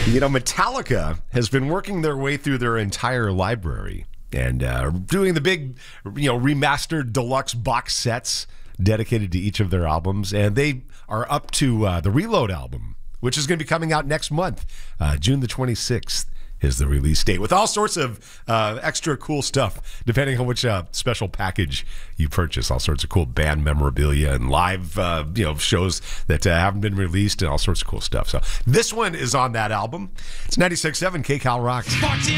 Metallica has been working their way through their entire library and doing the big, remastered deluxe box sets dedicated to each of their albums. And they are up to the Reload album, which is going to be coming out next month. June the 26th is the release date, with all sorts of extra cool stuff, depending on which special package you purchase. All sorts of cool band memorabilia and live shows that haven't been released and all sorts of cool stuff. So this one is on that album. It's 96.7 KCal Rocks.